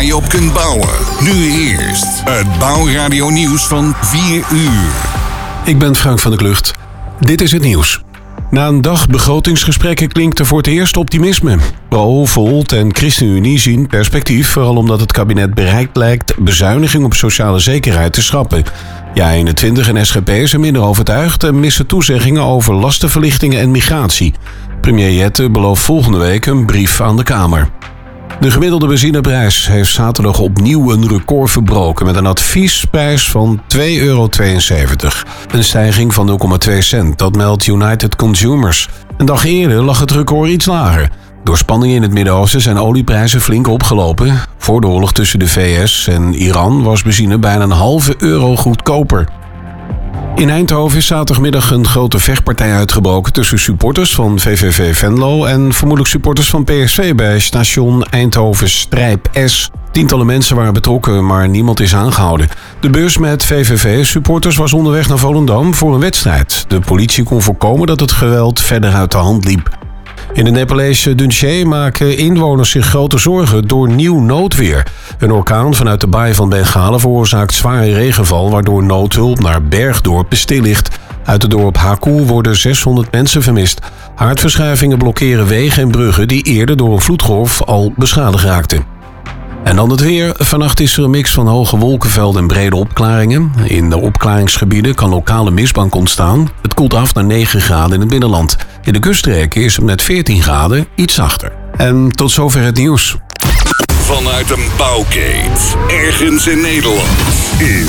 waar je op kunt bouwen. Nu eerst het Bouwradio nieuws van 4 uur. Ik ben Frank van der Klucht. Dit is het nieuws. Na een dag begrotingsgesprekken klinkt er voor het eerst optimisme. Pro, Volt en ChristenUnie zien perspectief, vooral omdat het kabinet bereid lijkt bezuiniging op sociale zekerheid te schrappen. Ja21 en SGP zijn minder overtuigd en missen toezeggingen over lastenverlichtingen en migratie. Premier Jette belooft volgende week een brief aan de Kamer. De gemiddelde benzineprijs heeft zaterdag opnieuw een record verbroken met een adviesprijs van €2,72. Een stijging van 0,2 cent, dat meldt United Consumers. Een dag eerder lag het record iets lager. Door spanningen in het Midden-Oosten zijn olieprijzen flink opgelopen. Voor de oorlog tussen de VS en Iran was benzine bijna een €0,5 goedkoper. In Eindhoven is zaterdagmiddag een grote vechtpartij uitgebroken tussen supporters van VVV Venlo en vermoedelijk supporters van PSV bij station Eindhoven-S. Tientallen mensen waren betrokken, maar niemand is aangehouden. De bus met VVV-supporters was onderweg naar Volendam voor een wedstrijd. De politie kon voorkomen dat het geweld verder uit de hand liep. In de Nepalese Dungche maken inwoners zich grote zorgen door nieuw noodweer. Een orkaan vanuit de baai van Bengalen veroorzaakt zware regenval, waardoor noodhulp naar Bergdorp stil ligt. Uit het dorp Haku worden 600 mensen vermist. Aardverschuivingen blokkeren wegen en bruggen die eerder door een vloedgolf al beschadigd raakten. En dan het weer. Vannacht is er een mix van hoge wolkenvelden en brede opklaringen. In de opklaringsgebieden kan lokale mistbank ontstaan. Het koelt af naar 9 graden in het binnenland. In de kuststreken is het met 14 graden iets zachter. En tot zover het nieuws. Vanuit een bouwkeet, ergens in Nederland, is